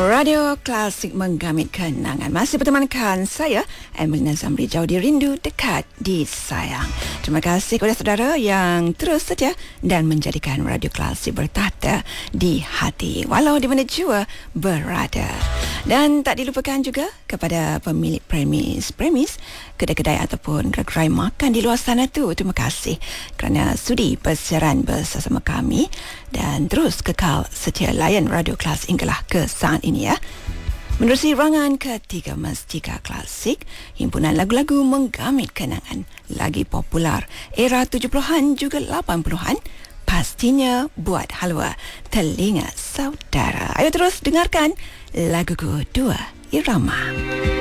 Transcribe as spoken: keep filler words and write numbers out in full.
Radio Klasik menggamit kenangan. Masih bertemankan saya, Emilina Zamri, jauh di rindu, dekat di sayang. Terima kasih kepada saudara yang terus setia dan menjadikan Radio Klasik bertahta di hati, walau di mana jua berada. Dan tak dilupakan juga kepada pemilik premis-premis, kedai-kedai ataupun gerai makan di luar sana tu. Terima kasih kerana sudi bersiaran bersama kami dan terus kekal setia layan Radio Klasik hinggalah ke saat ini ya. Menerusi rangan ketiga Mestika Klasik, himpunan lagu-lagu menggamit kenangan lagi popular era tujuh puluhan juga lapan puluhan, pastinya buat halwa telinga saudara. Ayo terus dengarkan lagu kedua Irama.